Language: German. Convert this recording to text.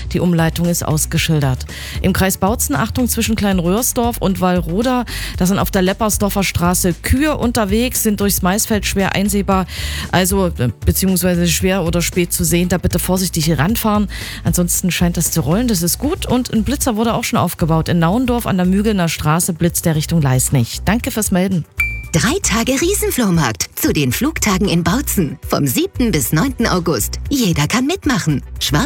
Die Umleitung ist ausgeschildert. Im Kreis Bautzen, Achtung, zwischen Kleinröhrsdorf und Wallroda, da sind auf der Leppersdorfer Straße Kühe unterwegs, sind durchs Maisfeld schwer einsehbar, also beziehungsweise schwer oder spät zu sehen. Da bitte vorsichtig ranfahren. Ansonsten scheint das zu rollen, das ist gut. Und ein Blitzer wurde auch schon aufgebaut. In Nauendorf an der Mügelner Straße blitzt der Richtung Leisnig. Danke fürs Melden. 3 Tage Riesenflohmarkt zu den Flugtagen in Bautzen vom 7. bis 9. August. Jeder kann mitmachen.